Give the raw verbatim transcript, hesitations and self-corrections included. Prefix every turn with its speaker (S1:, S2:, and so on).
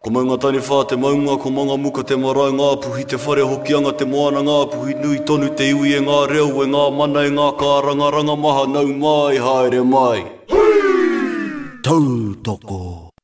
S1: Ko mai ngā tani whā te maunga, ko manga muka te marae ngā puhi, te whare hokianga te moana ngā puhi, nui tonu te iwi e ngā reo, e ngā mana e ngā kāranga ranga maha, nau mai, haere mai. Tautoko.